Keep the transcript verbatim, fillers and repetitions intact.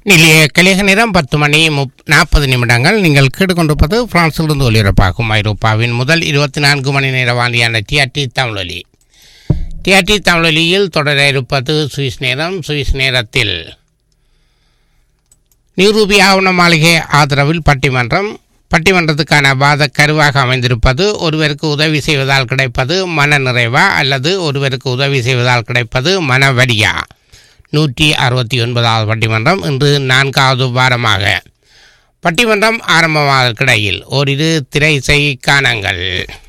நிலைய கலிக நேரம் பத்து மணி முப் நாற்பது நிமிடங்கள். நீங்கள் கேட்டுக்கொண்டிருப்பது பிரான்சிலிருந்து ஒலிபரப்பாகும் ஐரோப்பாவின் முதல் இருபத்தி நான்கு மணி நேர வானியான டிஆர்டி தமிழொலி. டிஆர்டி தமிழொலியில் தொடர இருப்பது சுவிஸ் நேரம். சுவிஸ் நேரத்தில் நியூரூபி ஆவண மாளிகை ஆதரவில் பட்டிமன்றம். பட்டிமன்றத்துக்கான வாத கருவாக அமைந்திருப்பது ஒருவருக்கு உதவி செய்வதால் கிடைப்பது மன நிறைவா அல்லது ஒருவருக்கு உதவி செய்வதால் கிடைப்பது மனவலியா? நூற்றி அறுபத்தி ஒன்பதாவது பட்டிமன்றம் இன்று நான்காவது வாரமாக பட்டிமன்றம் ஆரம்பமாவதற்கிடையில் ஓரிரு திரை இசை காணங்கள்.